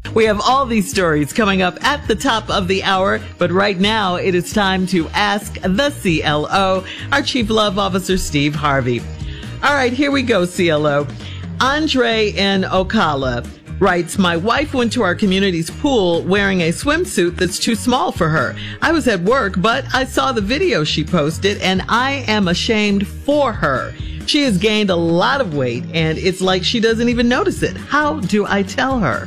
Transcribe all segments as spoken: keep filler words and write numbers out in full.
We have all these stories coming up at the top of the hour, but right now it is time to ask the C L O, our Chief Love Officer, Steve Harvey. All right, here we go, C L O. Andre in Ocala writes, my wife went to our community's pool wearing a swimsuit that's too small for her. I was at work, but I saw the video she posted, and I am ashamed for her. She has gained a lot of weight, and it's like she doesn't even notice it. How do I tell her?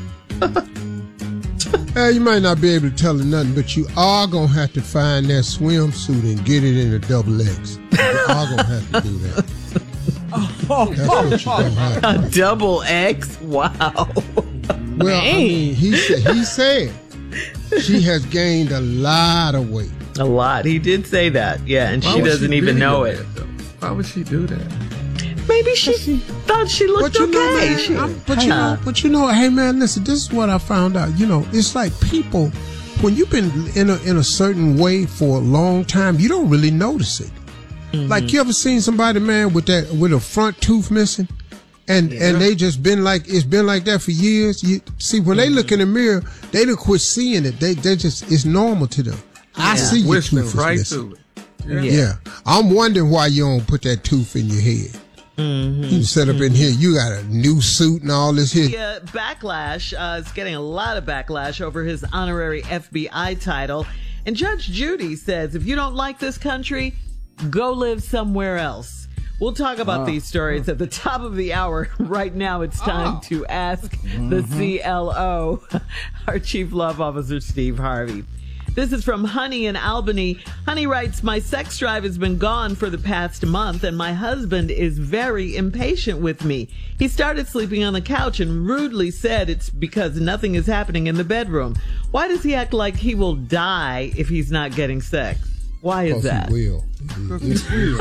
Uh, you might not be able to tell her nothing, but you are going to have to find that swimsuit and get it in a double X. You are going to have to do that. That's what you're going to have to do. A double X? Wow. Well, I mean, he said, he said she has gained a lot of weight. A lot. He did say that. Yeah, and Why she doesn't she even know it. That, Why would she do that? Maybe she, she thought she looked but you okay. Know, man, she, but huh. you know, but you know, hey man, listen. This is what I found out. You know, it's like people when you've been in a in a certain way for a long time, you don't really notice it. Mm-hmm. Like you ever seen somebody, man, with that with a front tooth missing, and yeah. and they just been like it's been like that for years. You see, when mm-hmm. they look in the mirror, they don't quit seeing it. They they just it's normal to them. Yeah. I see your tooth right missing. To it. Yeah. yeah, I'm wondering why you don't put that tooth in your head. Mm-hmm. You set up in here, you got a new suit and all this here. Yeah, backlash uh, is getting a lot of backlash over his honorary F B I title. And Judge Judy says, if you don't like this country, go live somewhere else. We'll talk about oh. these stories at the top of the hour. Right now, it's time oh. to ask mm-hmm. the C L O, our Chief Love Officer, Steve Harvey. This is from Honey in Albany. Honey writes, my sex drive has been gone for the past month, and my husband is very impatient with me. He started sleeping on the couch and rudely said it's because nothing is happening in the bedroom. Why does he act like he will die if he's not getting sex? Why is that? He will. He, he, he,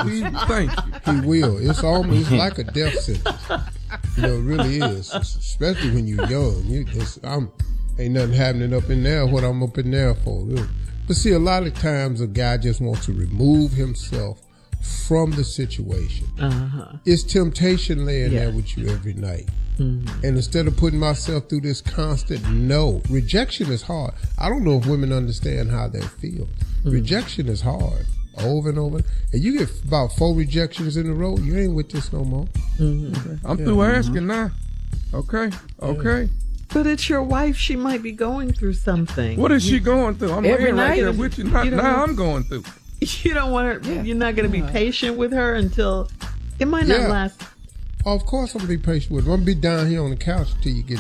Thank you. He will. It's almost like a death sentence. You know, it really is, especially when you're young. You just, I'm... Ain't nothing happening up in there, what I'm up in there for. But see, a lot of times a guy just wants to remove himself from the situation. Uh-huh. It's temptation laying yeah. there with you every night. Mm-hmm. And instead of putting myself through this constant no, rejection is hard. I don't know if women understand how they feel. Mm-hmm. Rejection is hard. Over and over. And you get about four rejections in a row, you ain't with this no more. Mm-hmm. Okay. I'm yeah. through asking mm-hmm. now. Okay, okay. Yeah. But it's your wife. She might be going through something. What is she going through? I'm Every laying right night, there with you. Not, you now I'm going through. You don't want her. Yeah. You're not going to be patient with her until it might not yeah. last. Oh, of course, I'm going to be patient with her. I'm going to be down here on the couch until you get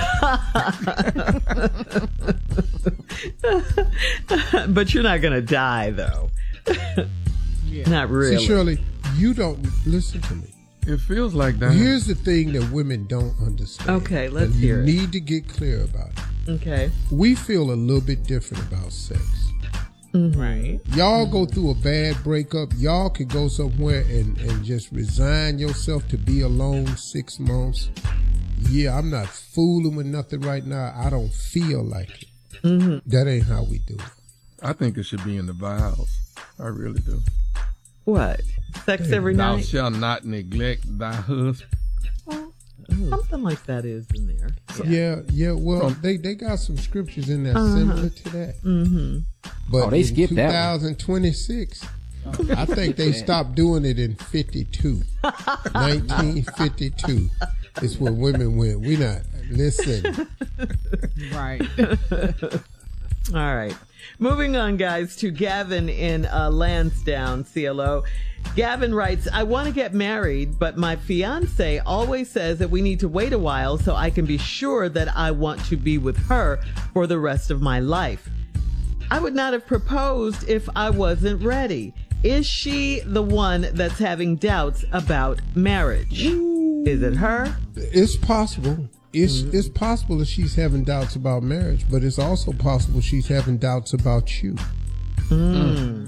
it together. But you're not going to die, though. Yeah. Not really. See, Shirley, you don't listen to me. It feels like that. Here's the thing that women don't understand. Okay, let's and hear you it. You need to get clear about it. Okay. We feel a little bit different about sex. Mm-hmm. Right. Y'all mm-hmm. go through a bad breakup. Y'all can go somewhere and, and just resign yourself to be alone six months. Yeah, I'm not fooling with nothing right now. I don't feel like it. Mm-hmm. That ain't how we do it. I think it should be in the vows. I really do. What? Sex every Thou night? Thou shalt not neglect thy husband. Well, something like that is in there. Yeah, yeah. yeah well, they, they got some scriptures in there uh-huh. similar to that. Mm-hmm. But oh, they skipped that twenty twenty-six, I think they stopped doing it in fifty-two. nineteen fifty-two is when women went, we not, listen. Right. All right. Moving on, guys, to Gavin in uh, Lansdowne, C L O. Gavin writes, I want to get married, but my fiance always says that we need to wait a while so I can be sure that I want to be with her for the rest of my life. I would not have proposed if I wasn't ready. Is she the one that's having doubts about marriage? Ooh. Is it her? It's possible. It's mm-hmm. it's possible that she's having doubts about marriage, but it's also possible she's having doubts about you. Mm.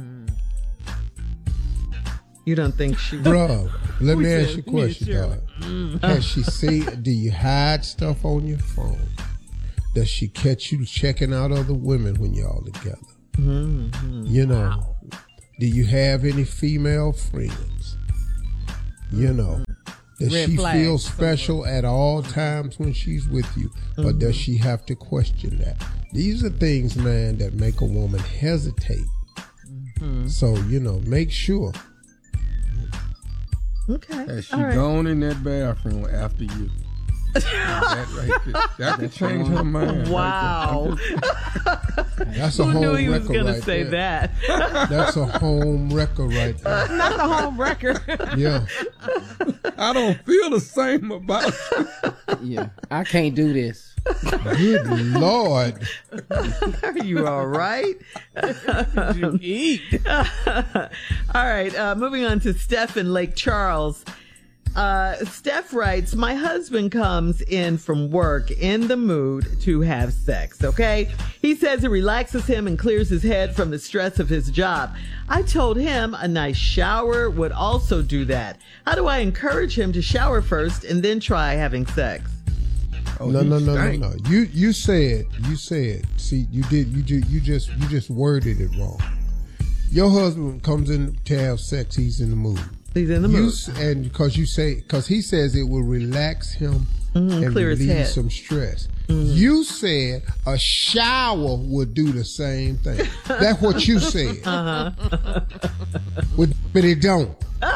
You don't think she... Bro, let me ask you a question, dog. Mm. Has she seen, do you hide stuff on your phone? Does she catch you checking out other women when you're all together? Mm-hmm. You know, wow. Do you have any female friends? You know, Does Red she flag feel special at all times when she's with you? Mm-hmm. Or does she have to question that? These are things, man, that make a woman hesitate. Mm-hmm. So, you know, make sure. Okay. Has she right. gone in that bathroom after you? that right there. That could change her mind. Wow. Right That's a Who home knew he was wrecker going right to say there. that? That's a home wrecker right there. Not the home wrecker. Yeah. I don't feel the same about you. Yeah, I can't do this. Good Lord. Are you all right? You eat. All right. Uh, moving on to Steph in Lake Charles. Uh, Steph writes, my husband comes in from work in the mood to have sex, okay? He says it relaxes him and clears his head from the stress of his job. I told him a nice shower would also do that. How do I encourage him to shower first and then try having sex? Oh, no, no, no, no, stank. no. You you said, you said, see, you did, you ju- you just, you just worded it wrong. Your husband comes in to have sex, he's in the mood. He's in the You, mood. and because you say, because he says it will relax him Mm-hmm, and clear his relieve head. some stress. Mm-hmm. You said a shower would do the same thing. That's what you said. Uh-huh. but, but it don't.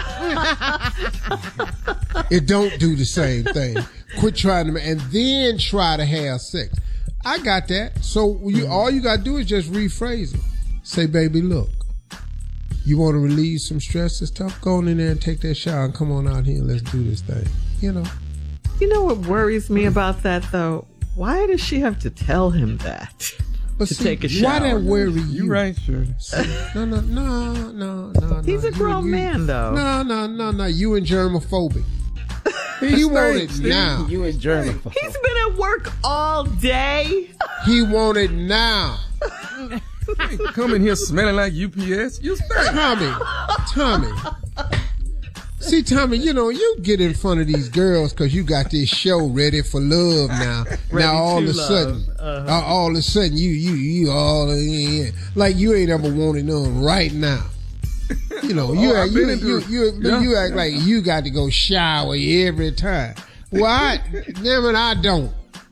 It don't do the same thing. Quit trying to, and then try to have sex. I got that. So you, all you got to do is just rephrase it. Say, baby, look. You want to relieve some stress and stuff? Go on in there and take that shower and come on out here and let's do this thing. You know. You know what worries me about that, though? Why does she have to tell him that? But to see, take a shower. why that worry you? You right, sure. No, no, no, no, no. He's no. a grown you, you, man, though. No, no, no, no. You and germophobic. He want it now. You and germaphobe. He's been at work all day. He want it now. Come in here smelling like U P S. You stink. Tommy, Tommy. See, Tommy, you know, you get in front of these girls because you got this show ready for love now. Ready now all to of a sudden, love. Uh-huh. uh, all of a sudden, you, you, you all in. Like you ain't ever wanted none right now. You know, you, Oh, act, I've you, been you, into- you, yeah. you act like you got to go shower every time. Well, I, damn it, I don't.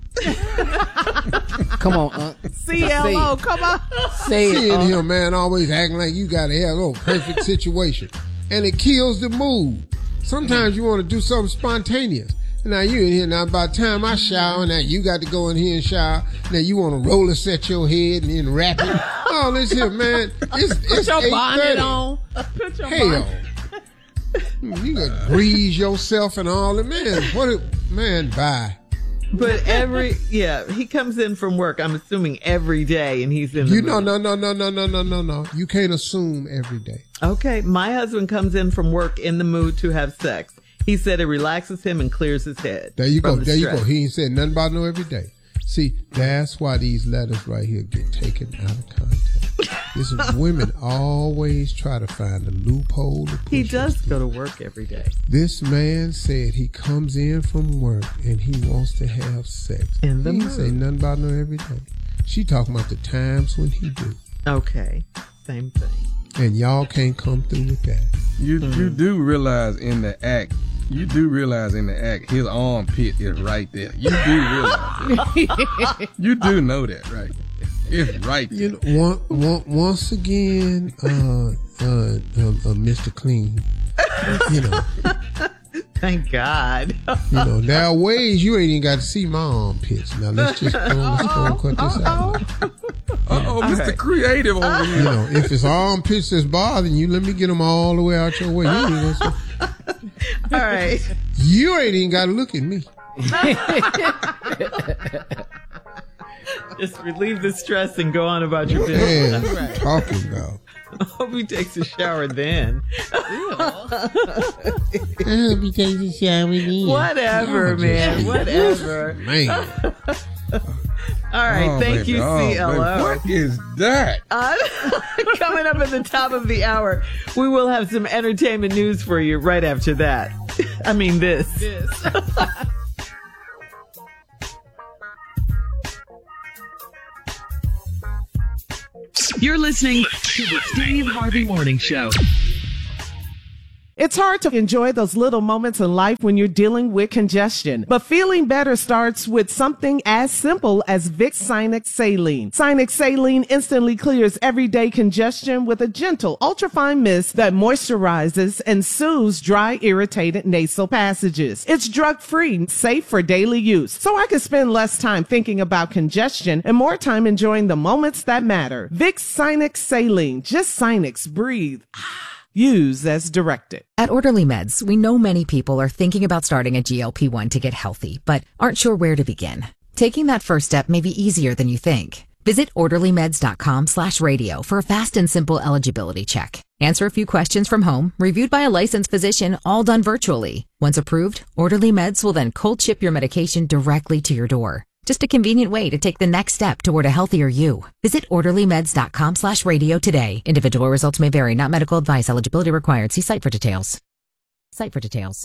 Come on, Unc. C L O, come on. Say it, Seeing Unc. him, man, always acting like you got to have a perfect situation. And it kills the mood. Sometimes you want to do something spontaneous. Now you in here, now by the time I shower, now you got to go in here and shower. Now you want to roller set your head and then wrap it. Oh, listen here, man. It's, it's Put your bonnet eight thirty. on. Put your Hell. bonnet. You got to grease yourself and all that. Man, what it, man, bye. But every, yeah, he comes in from work, I'm assuming every day, and he's in the You know, mood. no, no, no, no, no, no, no, no. You can't assume every day. Okay, my husband comes in from work in the mood to have sex. He said it relaxes him and clears his head. There you go. from the There you stress. go. He ain't said nothing about no every day. See, that's why these letters right here get taken out of context. This is women always try to find a loophole to push He us does through. go to work every day. This man said he comes in from work and he wants to have sex. In the he mood. ain't say nothing about no every day. She talking about the times when he do. Okay, same thing. And y'all can't come through with that. You Mm-hmm. you do realize in the act, you do realize in the act, his armpit is right there. You do realize that. You do know that, right? It's right there. You know, one, one, once again, uh, uh, uh, uh, Mister Clean, you know, Thank God. you know, there are ways you ain't even got to see my armpits. Now let's just go, let's go and cut this out. Uh-oh, Mister Creative over You here. know, if it's armpits that's bothering you, let me get them all the way out your way. You ain't, even gonna see- All right. you ain't even got to look at me. Just relieve the stress and go on about your Man, business. what you talking about? I hope he takes a shower then. Let me take the shower in. Whatever, man. Whatever. Man, All right. Oh, Thank baby. you, Oh, C L O. baby. What is that? Uh, coming up at the top of the hour, we will have some entertainment news for you right after that. I mean, this. This. You're listening to the Steve Harvey Morning Show. It's hard to enjoy those little moments in life when you're dealing with congestion, but feeling better starts with something as simple as Vicks Sinex Saline. Sinex Saline instantly clears everyday congestion with a gentle, ultrafine mist that moisturizes and soothes dry, irritated nasal passages. It's drug-free, safe for daily use, so I can spend less time thinking about congestion and more time enjoying the moments that matter. Vicks Sinex Saline. Just Sinex. Breathe. Use as directed. At Orderly Meds, we know many people are thinking about starting a G L P one to get healthy, but aren't sure where to begin. Taking that first step may be easier than you think. Visit orderlymeds.com slash radio for a fast and simple eligibility check. Answer a few questions from home, reviewed by a licensed physician, all done virtually. Once approved, Orderly Meds will then cold ship your medication directly to your door. Just a convenient way to take the next step toward a healthier you. Visit orderlymeds.com slash radio today. Individual results may vary, not medical advice. Eligibility required. See site for details. Site for details.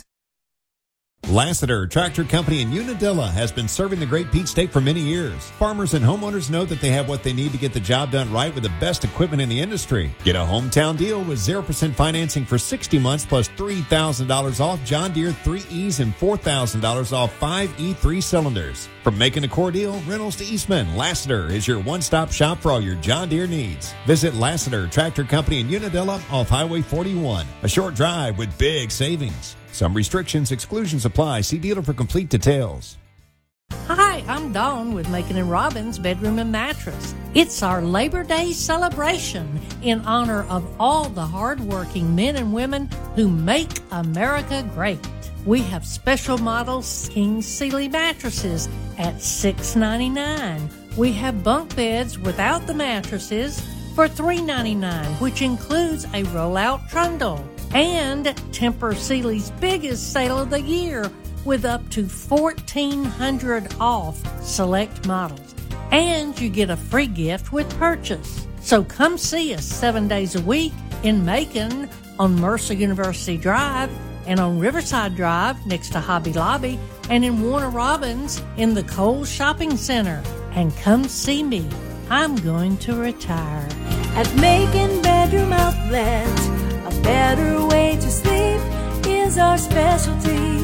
Lassiter Tractor Company in Unadilla has been serving the Great Peach State for many years. Farmers and homeowners know that they have what they need to get the job done right with the best equipment in the industry. Get a hometown deal with zero percent financing for sixty months plus three thousand dollars off John Deere three E's and four thousand dollars off five E three cylinders. From making a core deal, rentals to Eastman, Lassiter is your one-stop shop for all your John Deere needs. Visit Lassiter Tractor Company in Unadilla off Highway forty-one. A short drive with big savings. Some restrictions, exclusions apply. See dealer for complete details. Hi, I'm Dawn with Macon and Robbins Bedroom and Mattress. It's our Labor Day celebration in honor of all the hardworking men and women who make America great. We have special models King Sealy mattresses at six ninety-nine. We have bunk beds without the mattresses for three ninety-nine, which includes a rollout trundle. And Tempur Sealy's biggest sale of the year with up to fourteen hundred dollars off select models. And you get a free gift with purchase. So come see us seven days a week in Macon on Mercer University Drive and on Riverside Drive next to Hobby Lobby and in Warner Robins in the Kohl's Shopping Center. And come see me. I'm going to retire. At Macon Bedroom Outlet, a better way to sleep is our specialty.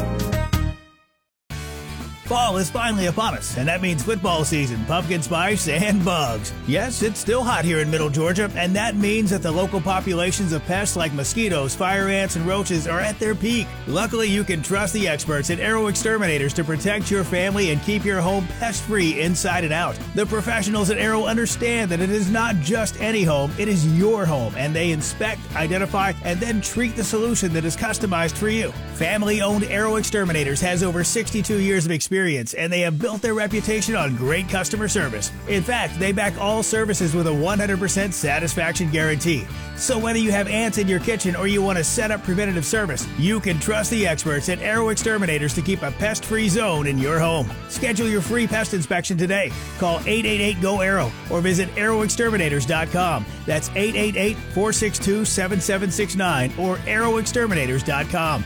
Fall is finally upon us, and that means football season, pumpkin spice, and bugs. Yes, it's still hot here in Middle Georgia, and that means that the local populations of pests like mosquitoes, fire ants, and roaches are at their peak. Luckily, you can trust the experts at Arrow Exterminators to protect your family and keep your home pest-free inside and out. The professionals at Arrow understand that it is not just any home, it is your home, and they inspect, identify, and then treat the solution that is customized for you. Family-owned Arrow Exterminators has over sixty-two years of experience, and they have built their reputation on great customer service. In fact, they back all services with a one hundred percent satisfaction guarantee. So whether you have ants in your kitchen or you want to set up preventative service, you can trust the experts at Arrow Exterminators to keep a pest-free zone in your home. Schedule your free pest inspection today. Call eight eight eight, G O, ARROW or visit arrow exterminators dot com. That's eight eight eight, four six two, seven seven six nine or arrow exterminators dot com.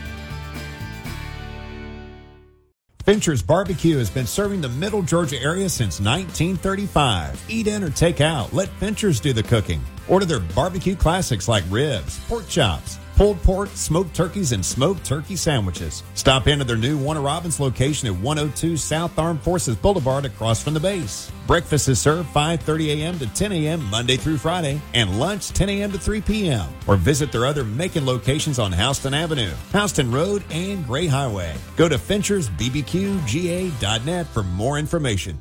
Fincher's Barbecue has been serving the Middle Georgia area since nineteen thirty-five. Eat in or take out. Let Fincher's do the cooking. Order their barbecue classics like ribs, pork chops, pulled pork, smoked turkeys, and smoked turkey sandwiches. Stop into their new Warner Robins location at one oh two South Armed Forces Boulevard across from the base. Breakfast is served five thirty a.m. to ten a.m. Monday through Friday, and lunch ten a.m. to three p.m. Or visit their other Macon locations on Houston Avenue, Houston Road, and Gray Highway. Go to Finchers B B Q G A dot net for more information.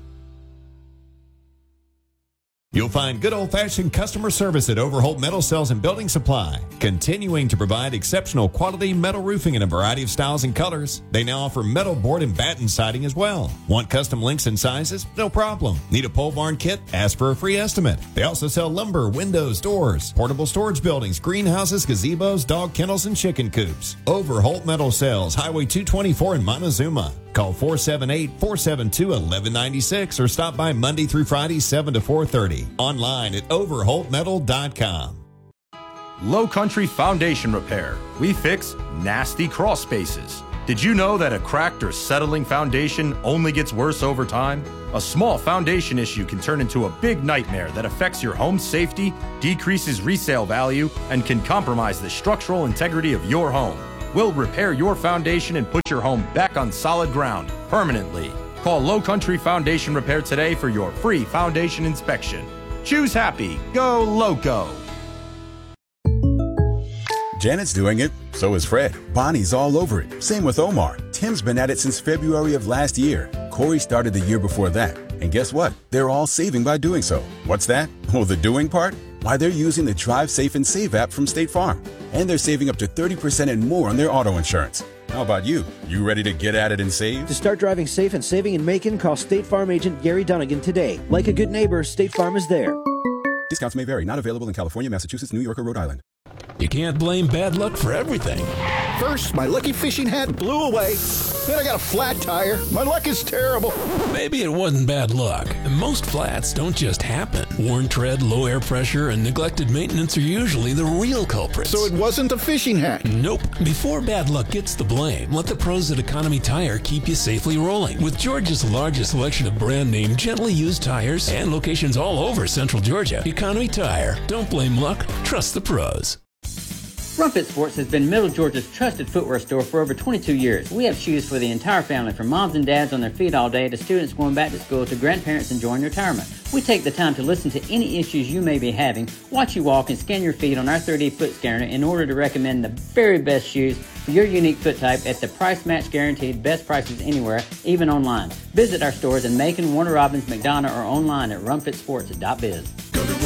You'll find good old-fashioned customer service at Overholt Metal Sales and Building Supply, continuing to provide exceptional quality metal roofing in a variety of styles and colors. They now offer metal board and batten siding as well. Want custom lengths and sizes? No problem. Need a pole barn kit? Ask for a free estimate. They also sell lumber, windows, doors, portable storage buildings, greenhouses, gazebos, dog kennels, and chicken coops. Overholt Metal Sales, Highway two twenty-four in Montezuma. Call four seven eight, four seven two, one one nine six or stop by Monday through Friday, seven to four thirty. Online at overholt metal dot com. Low Country Foundation Repair. We fix nasty crawl spaces. Did you know that a cracked or settling foundation only gets worse over time? A small foundation issue can turn into a big nightmare that affects your home's safety, decreases resale value, and can compromise the structural integrity of your home. We'll repair your foundation and put your home back on solid ground permanently. Call Low Country Foundation Repair today for your free foundation inspection. Choose happy. Go Loco. Janet's doing it. So is Fred. Bonnie's all over it. Same with Omar. Tim's been at it since February of last year. Corey started the year before that. And guess what? They're all saving by doing so. What's that? Oh, the doing part? Why, they're using the Drive Safe and Save app from State Farm. And they're saving up to thirty percent and more on their auto insurance. How about you? You ready to get at it and save? To start driving safe and saving in Macon, call State Farm agent Gary Dunnigan today. Like a good neighbor, State Farm is there. Discounts may vary. Not available in California, Massachusetts, New York, or Rhode Island. You can't blame bad luck for everything. First, my lucky fishing hat blew away. Then I got a flat tire. My luck is terrible. Maybe it wasn't bad luck. Most flats don't just happen. Worn tread, low air pressure, and neglected maintenance are usually the real culprits. So it wasn't a fishing hat? Nope. Before bad luck gets the blame, let the pros at Economy Tire keep you safely rolling. With Georgia's largest selection of brand name, gently used tires and locations all over Central Georgia, Economy Tire. Don't blame luck. Trust the pros. Rumpet Sports has been Middle Georgia's trusted footwear store for over twenty-two years. We have shoes for the entire family, from moms and dads on their feet all day to students going back to school to grandparents enjoying retirement. We take the time to listen to any issues you may be having, watch you walk, and scan your feet on our three D foot scanner in order to recommend the very best shoes for your unique foot type at the price match guaranteed, best prices anywhere, even online. Visit our stores in Macon, Warner Robins, McDonough, or online at rumpet sports dot biz.